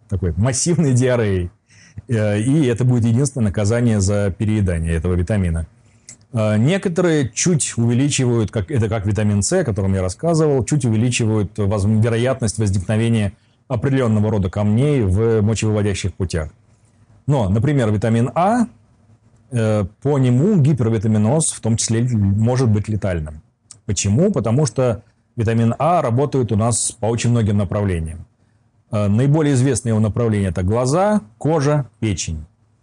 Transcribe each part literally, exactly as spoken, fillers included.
такой массивной диареей. И это будет единственное наказание за переедание этого витамина. Некоторые чуть увеличивают, как, это как витамин С, о котором я рассказывал, чуть увеличивают вероятность возникновения определенного рода камней в мочевыводящих путях. Но, например, витамин А, по нему гипервитаминоз в том числе может быть летальным. Почему? Потому что витамин А работает у нас по очень многим направлениям. Наиболее известные его направления – это глаза, кожа, печень.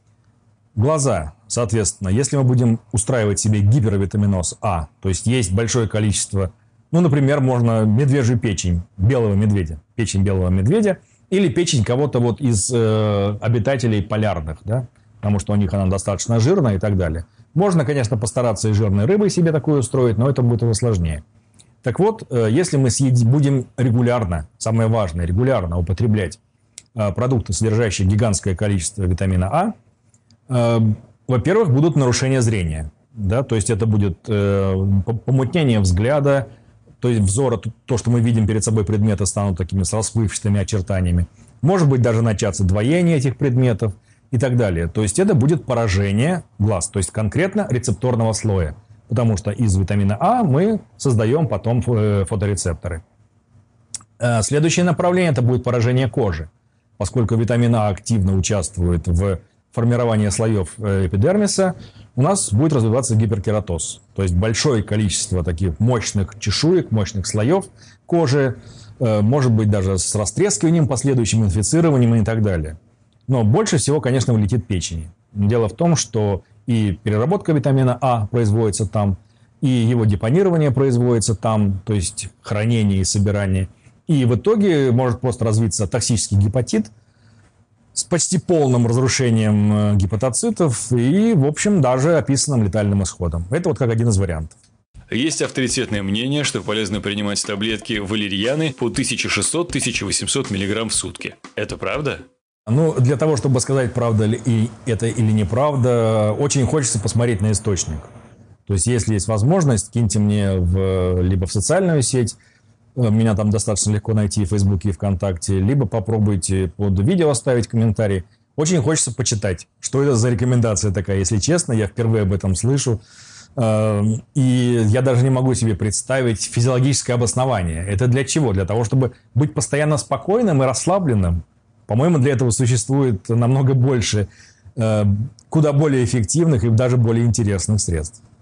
Глаза, соответственно, если мы будем устраивать себе гипервитаминоз А, то есть есть большое количество, ну, например, можно медвежью печень белого медведя, печень белого медведя, или печень кого-то вот из э, обитателей полярных, да, потому что у них она достаточно жирная и так далее. Можно, конечно, постараться и жирной рыбой себе такую устроить, но это будет его сложнее. Так вот, э, если мы съедим, будем регулярно, самое важное, регулярно употреблять э, продукты, содержащие гигантское количество витамина А, во-первых, будут нарушения зрения. Да? То есть, это будет э, помутнение взгляда, то есть, взора, то, что мы видим перед собой предметы, станут такими с расплывчатыми очертаниями. Может быть, даже начаться двоение этих предметов и так далее. То есть, это будет поражение глаз, то есть, конкретно рецепторного слоя. Потому что из витамина А мы создаем потом фоторецепторы. Следующее направление – это будет поражение кожи. Поскольку витамин А активно участвует в формирование слоев эпидермиса, у нас будет развиваться гиперкератоз. То есть, большое количество таких мощных чешуек, мощных слоев кожи, может быть, даже с растрескиванием, последующим инфицированием и так далее. Но больше всего, конечно, влетит печени. Дело в том, что и переработка витамина А производится там, и его депонирование производится там, то есть, хранение и собирание. И в итоге может просто развиться токсический гепатит, с почти полным разрушением гепатоцитов и, в общем, даже описанным летальным исходом. Это вот как один из вариантов. Есть авторитетное мнение, что полезно принимать таблетки валерьяны по тысяча шестьсот — тысяча восемьсот миллиграмм в сутки. Это правда? Ну, для того, чтобы сказать, правда ли это или неправда, очень хочется посмотреть на источник. То есть, если есть возможность, киньте мне в, либо в социальную сеть, меня там достаточно легко найти в Фейсбуке и ВКонтакте, либо попробуйте под видео оставить комментарий. Очень хочется почитать, что это за рекомендация такая. Если честно, я впервые об этом слышу. И я даже не могу себе представить физиологическое обоснование. Это для чего? Для того, чтобы быть постоянно спокойным и расслабленным. По-моему, для этого существует намного больше, куда более эффективных и даже более интересных средств.